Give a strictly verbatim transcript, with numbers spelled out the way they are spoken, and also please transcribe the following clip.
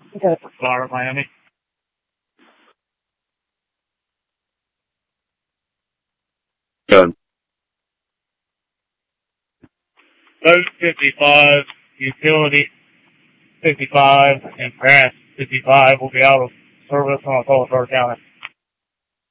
Okay. For Florida, Miami. Good. Load fifty-five, utility fifty-five, and grass fifty-five will be out of service on Colorado County.